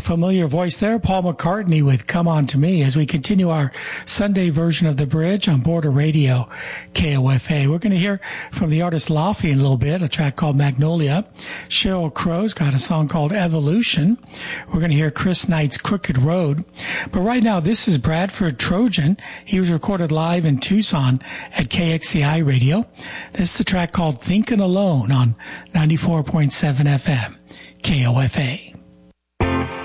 familiar voice there, Paul McCartney with Come On To Me, as we continue our Sunday version of The Bridge on Border Radio, KOFA. We're going to hear from the artist Laffy in a little bit, a track called Magnolia. Sheryl Crow's got a song called Evolution. We're going to hear Chris Knight's Crooked Road. But right now, this is Bradford Trojan. He was recorded live in Tucson at KXCI Radio. This is a track called Thinkin' Alone on 94.7 FM, KOFA.